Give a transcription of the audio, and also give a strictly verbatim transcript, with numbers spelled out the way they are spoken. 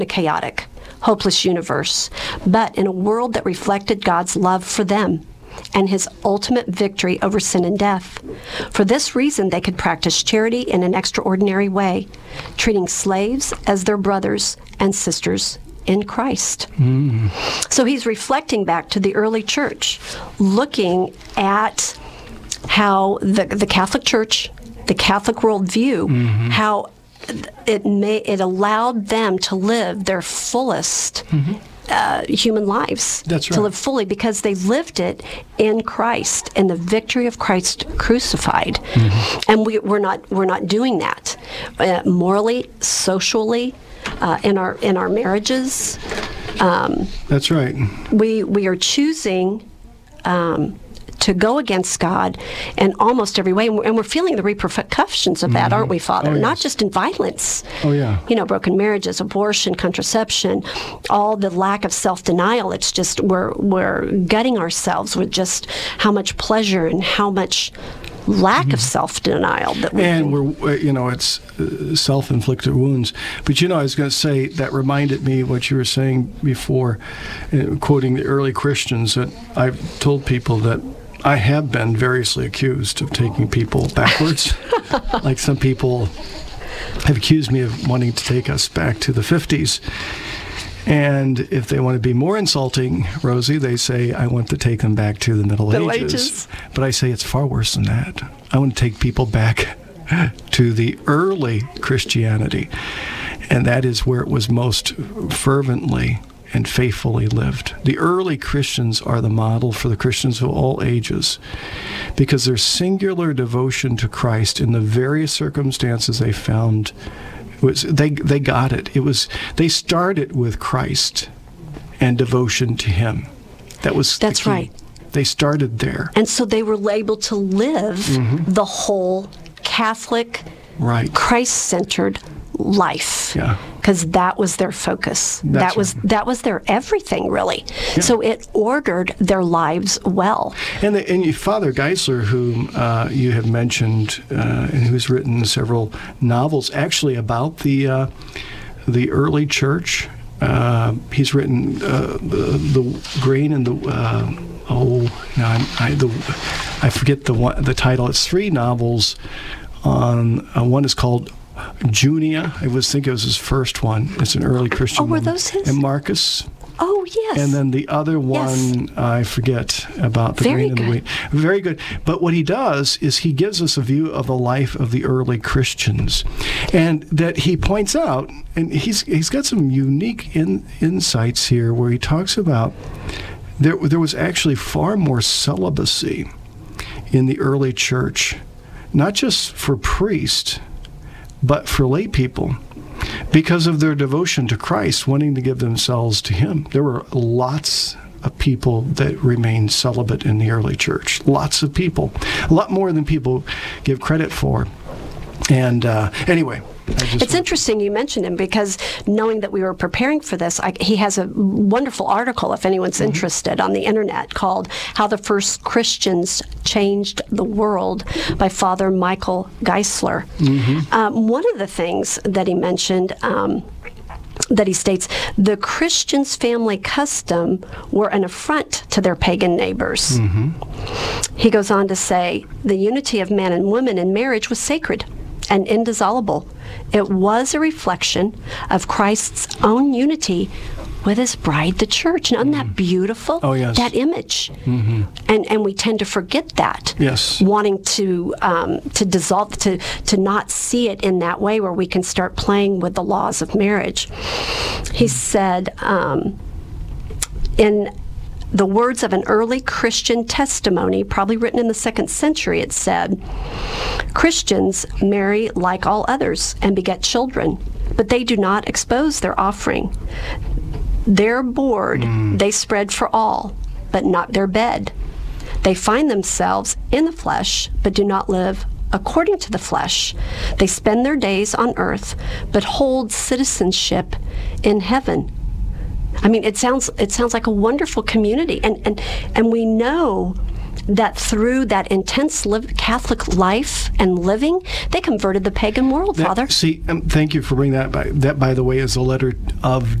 a chaotic, hopeless universe, but in a world that reflected God's love for them and his ultimate victory over sin and death. For this reason, they could practice charity in an extraordinary way, treating slaves as their brothers and sisters in Christ. Mm. So he's reflecting back to the early church, looking at how the, the Catholic Church, the Catholic worldview, mm-hmm. how it may it allowed them to live their fullest mm-hmm. uh, human lives. That's right. To live fully because they lived it in Christ and the victory of Christ crucified. Mm-hmm. And we, we're not we're not doing that uh, morally, socially, uh, in our in our marriages. Um, That's right. We we are choosing. Um, to go against God in almost every way. And we're, and we're feeling the repercussions of that, mm-hmm. aren't we, Father? Oh, yes. Not just in violence. Oh, yeah. You know, broken marriages, abortion, contraception, all the lack of self-denial. It's just we're, we're gutting ourselves with just how much pleasure and how much lack mm-hmm. of self-denial that we and can. we're you know it's uh, self-inflicted wounds. But you know, I was going to say that reminded me what you were saying before, uh, quoting the early Christians, that I've told people that I have been variously accused of taking people backwards. Like some people have accused me of wanting to take us back to the fifties. And if they want to be more insulting, Rosie, they say, I want to take them back to the Middle, Middle Ages. Ages. But I say it's far worse than that. I want to take people back to the early Christianity. And that is where it was most fervently and faithfully lived. The early Christians are the model for the Christians of all ages because their singular devotion to Christ in the various circumstances they found was they they got it. It was they started with Christ and devotion to him. That was That's the key. right. They started there. And so they were able to live mm-hmm. the whole Catholic, right. Christ-centered life. Yeah. Because that was their focus. That's that was right. that was their everything, really. Yeah. So it ordered their lives well. And the, and Father Geisler, whom uh, you have mentioned, uh, and who's written several novels actually about the uh, the early church. Uh, he's written uh, the, the Grain and the uh, oh no I, I the I forget the one, the title. It's three novels. On uh, one is called Junia. I was think it was his first one. It's an early Christian. Oh, were woman. those his? And Marcus. Oh, yes. And then the other one, yes. I forget about the Very grain and the good. wheat. Very good. But what he does is he gives us a view of the life of the early Christians, and that he points out, and he's he's got some unique in, insights here where he talks about there there was actually far more celibacy in the early church, not just for priests, but for lay people, because of their devotion to Christ, wanting to give themselves to him. There were lots of people that remained celibate in the early church. Lots of people. A lot more than people give credit for. And uh, anyway, I just it's interesting you mentioned him because knowing that we were preparing for this, I, he has a wonderful article, if anyone's mm-hmm. interested, on the internet called How the First Christians Changed the World by Father Michael Geisler. Mm-hmm. Um, one of the things that he mentioned, um, that he states, the Christians' family custom were an affront to their pagan neighbors. Mm-hmm. He goes on to say, the unity of man and woman in marriage was sacred and indissoluble. It was a reflection of Christ's own unity with his bride, the church. Now, isn't that beautiful? Oh, yes. That image. Mm-hmm. And and we tend to forget that. Yes. Wanting to um, to dissolve, to, to not see it in that way where we can start playing with the laws of marriage. He said, um, in the words of an early Christian testimony, probably written in the second century, it said, Christians marry like all others and beget children, but they do not expose their offering. Their board mm. they spread for all, but not their bed. They find themselves in the flesh, but do not live according to the flesh. They spend their days on earth, but hold citizenship in heaven. I mean, it sounds it sounds like a wonderful community, and and and we know that through that intense live, Catholic life and living, they converted the pagan world, That- Father. See, um, thank you for bringing that. By, that, by the way, is a letter of